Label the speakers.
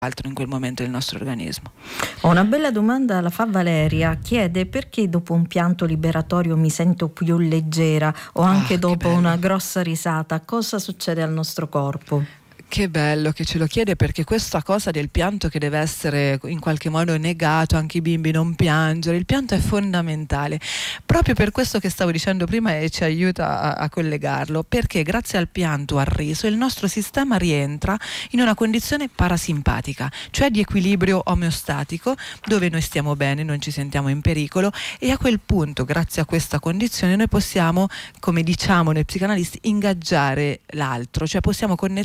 Speaker 1: altro in quel momento del nostro organismo.
Speaker 2: Una bella domanda la fa Valeria, chiede: perché dopo un pianto liberatorio mi sento più leggera, o anche dopo una grossa risata, cosa succede al nostro corpo?
Speaker 1: Che bello che ce lo chiede, perché questa cosa del pianto che deve essere in qualche modo negato, anche i bimbi non piangere, il pianto è fondamentale, proprio per questo che stavo dicendo prima, e ci aiuta a collegarlo, perché grazie al pianto, al riso, il nostro sistema rientra in una condizione parasimpatica, cioè di equilibrio omeostatico, dove noi stiamo bene, non ci sentiamo in pericolo, e a quel punto, grazie a questa condizione, noi possiamo, come diciamo noi psicanalisti, ingaggiare l'altro, cioè possiamo connettere